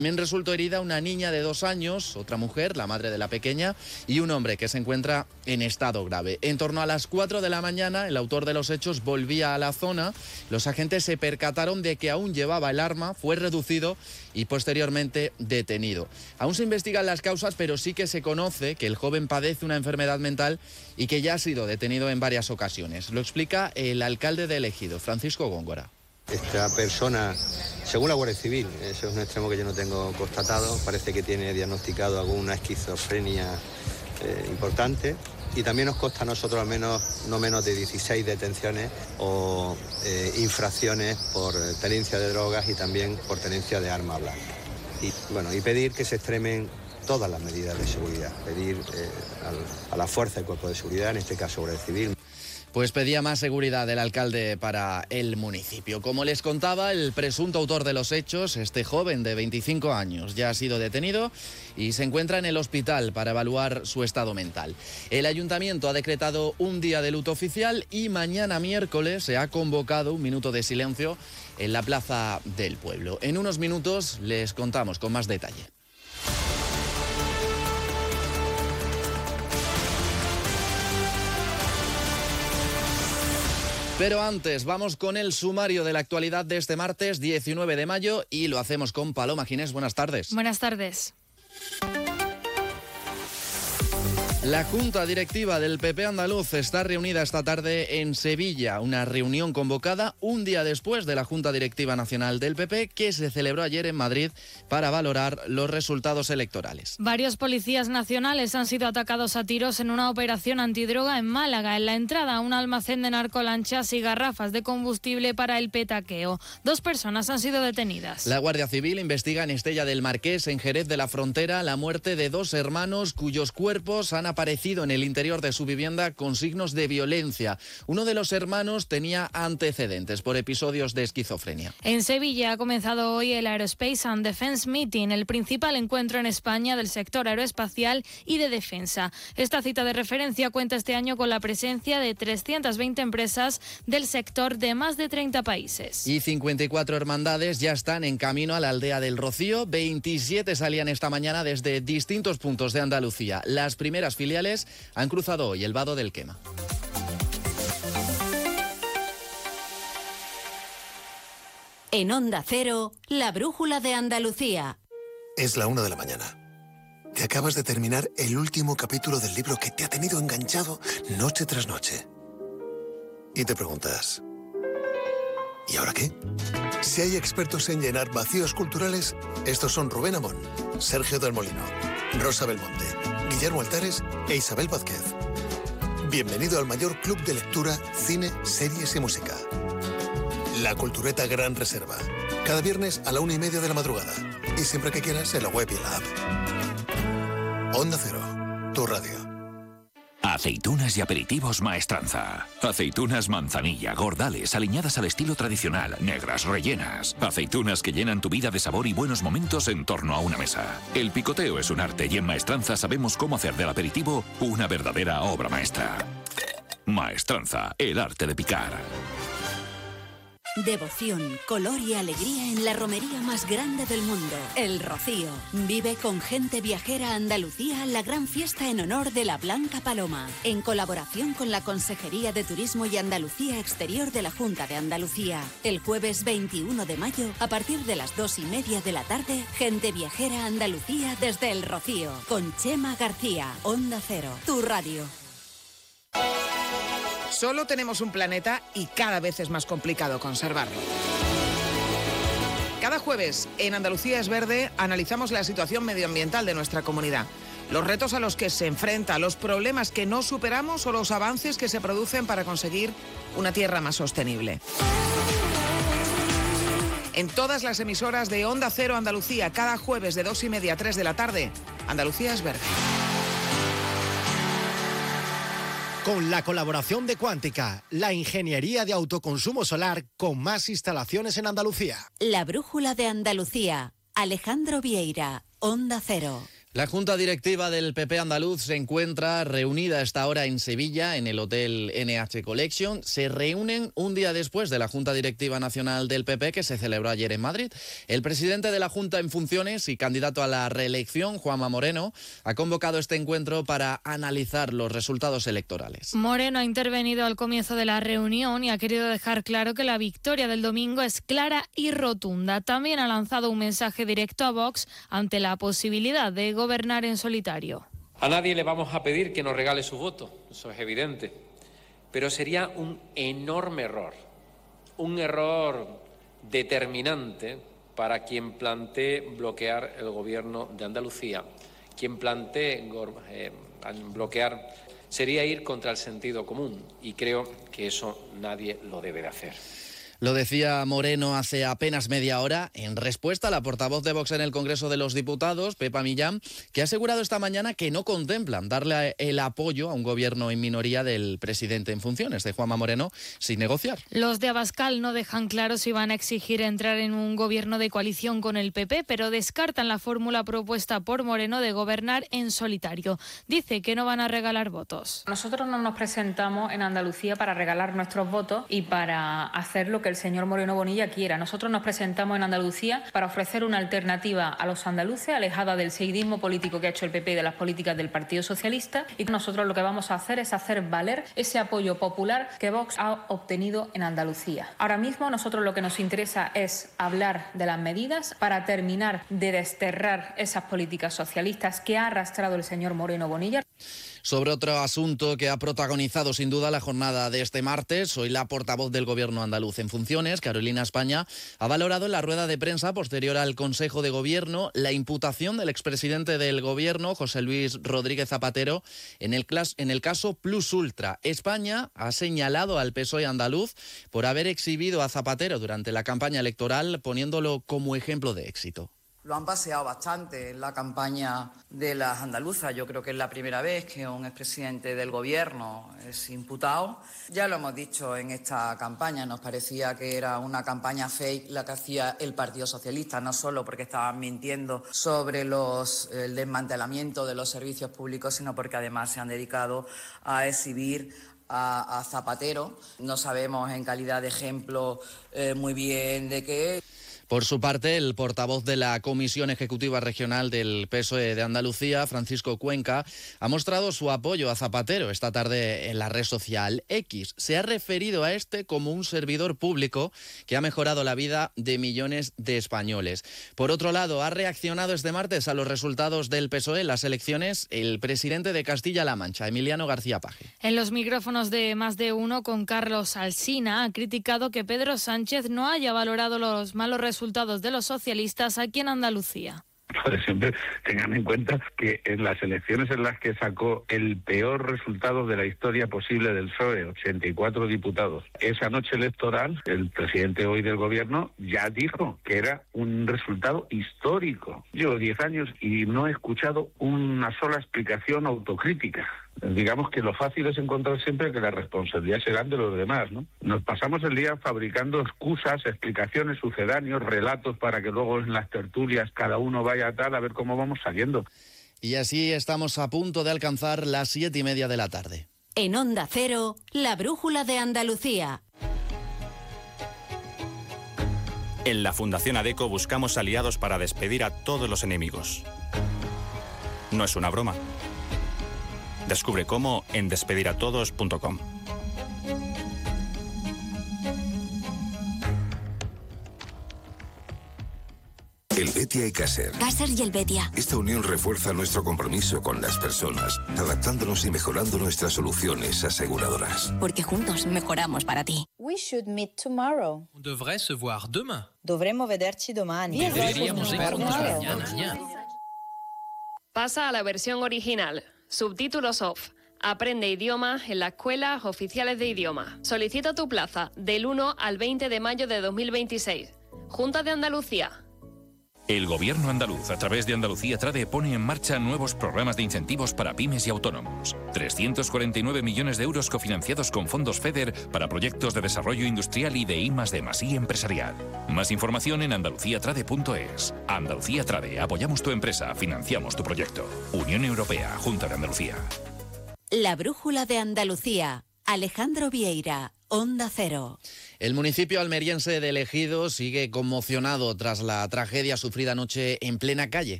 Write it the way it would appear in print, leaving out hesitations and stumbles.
También resultó herida una niña de 2 años, otra mujer, la madre de la pequeña, y un hombre que se encuentra en estado grave. En torno a las 4 de la mañana, el autor de los hechos volvía a la zona. Los agentes se percataron de que aún llevaba el arma, fue reducido y posteriormente detenido. Aún se investigan las causas, pero sí que se conoce que el joven padece una enfermedad mental y que ya ha sido detenido en varias ocasiones. Lo explica el alcalde de Ejido, Francisco Góngora. Esta persona, según la Guardia Civil, eso es un extremo que yo no tengo constatado, parece que tiene diagnosticado alguna esquizofrenia importante, y también nos consta a nosotros al menos no menos de 16 detenciones o infracciones por tenencia de drogas y también por tenencia de arma blanca. Y pedir que se extremen todas las medidas de seguridad, pedir a la fuerza del cuerpo de seguridad, en este caso Guardia Civil. Pues pedía más seguridad el alcalde para el municipio. Como les contaba, el presunto autor de los hechos, este joven de 25 años, ya ha sido detenido y se encuentra en el hospital para evaluar su estado mental. El ayuntamiento ha decretado un día de luto oficial y mañana miércoles se ha convocado un minuto de silencio en la plaza del pueblo. En unos minutos les contamos con más detalle. Pero antes, vamos con el sumario de la actualidad de este martes 19 de mayo y lo hacemos con Paloma Ginés. Buenas tardes. Buenas tardes. La Junta Directiva del PP andaluz está reunida esta tarde en Sevilla, una reunión convocada un día después de la Junta Directiva Nacional del PP que se celebró ayer en Madrid para valorar los resultados electorales. Varios policías nacionales han sido atacados a tiros en una operación antidroga en Málaga, en la entrada a un almacén de narcolanchas y garrafas de combustible para el petaqueo. 2 personas han sido detenidas. La Guardia Civil investiga en Estella del Marqués, en Jerez de la Frontera, la muerte de 2 hermanos cuyos cuerpos han aparecido en el interior de su vivienda con signos de violencia. Uno de los hermanos tenía antecedentes por episodios de esquizofrenia. En Sevilla ha comenzado hoy el Aerospace and Defense Meeting, el principal encuentro en España del sector aeroespacial y de defensa. Esta cita de referencia cuenta este año con la presencia de 320 empresas del sector de más de 30 países. Y 54 hermandades ya están en camino a la aldea del Rocío. 27 salían esta mañana desde distintos puntos de Andalucía. Las primeras filiales han cruzado hoy el vado del Quema. En Onda Cero, la brújula de Andalucía. Es la 1 de la mañana. Te acabas de terminar el último capítulo del libro que te ha tenido enganchado noche tras noche. Y te preguntas, ¿y ahora qué? Si hay expertos en llenar vacíos culturales, estos son Rubén Amón, Sergio del Molino, Rosa Belmonte, Guillermo Altares e Isabel Vázquez. Bienvenido al mayor club de lectura, cine, series y música. La Cultureta Gran Reserva. Cada viernes a la 1:30 de la madrugada. Y siempre que quieras en la web y en la app. Onda Cero, tu radio. Aceitunas y aperitivos Maestranza. Aceitunas manzanilla, gordales, aliñadas al estilo tradicional, negras, rellenas. Aceitunas que llenan tu vida de sabor y buenos momentos en torno a una mesa. El picoteo es un arte y en Maestranza sabemos cómo hacer del aperitivo una verdadera obra maestra. Maestranza, el arte de picar. Devoción, color y alegría en la romería más grande del mundo, El Rocío. Vive con Gente Viajera Andalucía la gran fiesta en honor de la Blanca Paloma, en colaboración con la Consejería de Turismo y Andalucía Exterior de la Junta de Andalucía. El jueves 21 de mayo, a partir de las 2:30 de la tarde, Gente Viajera Andalucía desde El Rocío, con Chema García, Onda Cero, tu radio. Solo tenemos un planeta y cada vez es más complicado conservarlo. Cada jueves en Andalucía es Verde analizamos la situación medioambiental de nuestra comunidad, los retos a los que se enfrenta, los problemas que no superamos o los avances que se producen para conseguir una tierra más sostenible. En todas las emisoras de Onda Cero Andalucía, cada jueves de 2:30 a 3 de la tarde, Andalucía es Verde. Con la colaboración de Cuántica, la ingeniería de autoconsumo solar con más instalaciones en Andalucía. La brújula de Andalucía, Alejandro Vieira, Onda Cero. La Junta Directiva del PP andaluz se encuentra reunida a esta hora en Sevilla, en el Hotel NH Collection. Se reúnen un día después de la Junta Directiva Nacional del PP, que se celebró ayer en Madrid. El presidente de la Junta en funciones y candidato a la reelección, Juanma Moreno, ha convocado este encuentro para analizar los resultados electorales. Moreno ha intervenido al comienzo de la reunión y ha querido dejar claro que la victoria del domingo es clara y rotunda. También ha lanzado un mensaje directo a Vox ante la posibilidad de gobernar en solitario. A nadie le vamos a pedir que nos regale su voto, eso es evidente, pero sería un enorme error, un error determinante para quien plantee bloquear el gobierno de Andalucía. Quien plantee bloquear sería ir contra el sentido común y creo que eso nadie lo debe de hacer. Lo decía Moreno hace apenas media hora en respuesta a la portavoz de Vox en el Congreso de los Diputados, Pepa Millán, que ha asegurado esta mañana que no contemplan darle el apoyo a un gobierno en minoría del presidente en funciones, de Juanma Moreno, sin negociar. Los de Abascal no dejan claro si van a exigir entrar en un gobierno de coalición con el PP, pero descartan la fórmula propuesta por Moreno de gobernar en solitario. Dice que no van a regalar votos. Nosotros no nos presentamos en Andalucía para regalar nuestros votos y para hacer lo que el señor Moreno Bonilla quiera. Nosotros nos presentamos en Andalucía para ofrecer una alternativa a los andaluces, alejada del seguidismo político que ha hecho el PP y de las políticas del Partido Socialista, y nosotros lo que vamos a hacer es hacer valer ese apoyo popular que Vox ha obtenido en Andalucía. Ahora mismo nosotros lo que nos interesa es hablar de las medidas para terminar de desterrar esas políticas socialistas que ha arrastrado el señor Moreno Bonilla. Sobre otro asunto que ha protagonizado sin duda la jornada de este martes, hoy la portavoz del Gobierno andaluz en funciones, Carolina España, ha valorado en la rueda de prensa posterior al Consejo de Gobierno la imputación del expresidente del Gobierno, José Luis Rodríguez Zapatero, en el caso Plus Ultra. España ha señalado al PSOE andaluz por haber exhibido a Zapatero durante la campaña electoral, poniéndolo como ejemplo de éxito. Lo han paseado bastante en la campaña de las andaluzas. Yo creo que es la primera vez que un expresidente del gobierno es imputado. Ya lo hemos dicho en esta campaña, nos parecía que era una campaña fake la que hacía el Partido Socialista, no solo porque estaban mintiendo sobre el desmantelamiento de los servicios públicos, sino porque además se han dedicado a exhibir a Zapatero. No sabemos en calidad de ejemplo muy bien de qué es. Por su parte, el portavoz de la Comisión Ejecutiva Regional del PSOE de Andalucía, Francisco Cuenca, ha mostrado su apoyo a Zapatero esta tarde en la red social X. Se ha referido a este como un servidor público que ha mejorado la vida de millones de españoles. Por otro lado, ha reaccionado este martes a los resultados del PSOE en las elecciones el presidente de Castilla-La Mancha, Emiliano García Paje. En los micrófonos de Más de Uno con Carlos Alsina ha criticado que Pedro Sánchez no haya valorado los malos resultados de los socialistas aquí en Andalucía. Pues siempre tengan en cuenta que en las elecciones en las que sacó el peor resultado de la historia posible del PSOE, 84 diputados, esa noche electoral, el presidente hoy del gobierno ya dijo que era un resultado histórico. Llevo 10 años y no he escuchado una sola explicación autocrítica. Digamos que lo fácil es encontrar siempre que la responsabilidad será de los demás, ¿no? Nos pasamos el día fabricando excusas, explicaciones, sucedáneos, relatos para que luego en las tertulias cada uno vaya a tal a ver cómo vamos saliendo. Y así estamos a punto de alcanzar las 7:30 de la tarde. En Onda Cero, la brújula de Andalucía. En la Fundación ADECO buscamos aliados para despedir a todos los enemigos. No es una broma. Descubre cómo en despediratodos.com. El Betia y Caser. Caser y el Betia. Esta unión refuerza nuestro compromiso con las personas, adaptándonos y mejorando nuestras soluciones aseguradoras. Porque juntos mejoramos para ti. We should meet tomorrow. On devrait se voir demain. Dovremmo vederci domani. Deberíamos vernos mañana. Pasa a la versión original. Subtítulos off. Aprende idiomas en las escuelas oficiales de idioma. Solicita tu plaza del 1 al 20 de mayo de 2026. Junta de Andalucía. El Gobierno andaluz, a través de Andalucía Trade, pone en marcha nuevos programas de incentivos para pymes y autónomos. 349 millones de euros cofinanciados con fondos FEDER para proyectos de desarrollo industrial y de I+D+I empresarial. Más información en andaluciatrade.es. Andalucía Trade, apoyamos tu empresa, financiamos tu proyecto. Unión Europea, Junta de Andalucía. La brújula de Andalucía. Alejandro Vieira, Onda Cero. El municipio almeriense de El Ejido sigue conmocionado tras la tragedia sufrida anoche en plena calle.